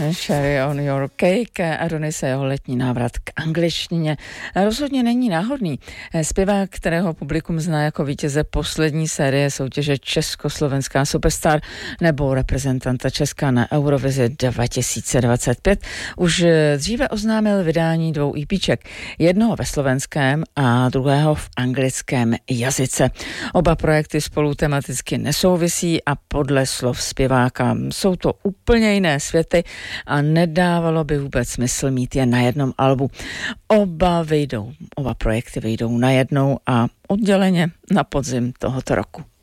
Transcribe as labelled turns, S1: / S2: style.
S1: Cherry on your cake, Adonis a jeho letní návrat k angličtině. Rozhodně není náhodný. Zpěvák, kterého publikum zná jako vítěze poslední série soutěže Československá superstar nebo reprezentanta Česka na Eurovizi 2025, už dříve oznámil vydání 2 EPček. Jednoho ve slovenském a druhého v anglickém jazyce. Oba projekty spolu tematicky nesouvisí a podle slov zpěváka jsou to úplně jiné světy a nedávalo by vůbec smysl mít je na jednom albu. Oba projekty vyjdou najednou a odděleně na podzim tohoto roku.